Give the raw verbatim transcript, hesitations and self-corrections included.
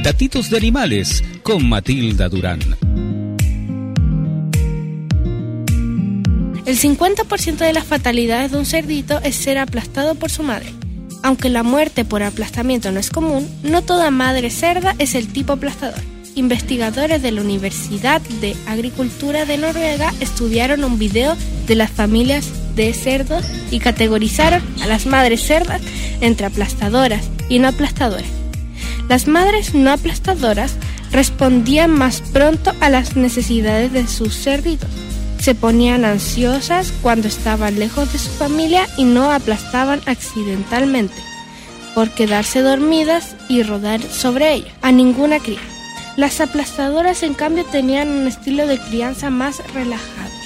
Datitos de animales con Matilda Durán. El cincuenta por ciento de las fatalidades de un cerdito es ser aplastado por su madre. Aunque la muerte por aplastamiento no es común, no toda madre cerda es el tipo aplastador. Investigadores de la Universidad de Agricultura de Noruega estudiaron un video de las familias de cerdos y categorizaron a las madres cerdas entre aplastadoras y no aplastadoras. Las madres no aplastadoras respondían más pronto a las necesidades de sus cerditos. Se ponían ansiosas cuando estaban lejos de su familia y no aplastaban accidentalmente por quedarse dormidas y rodar sobre ella a ninguna cría. Las aplastadoras, en cambio, tenían un estilo de crianza más relajado.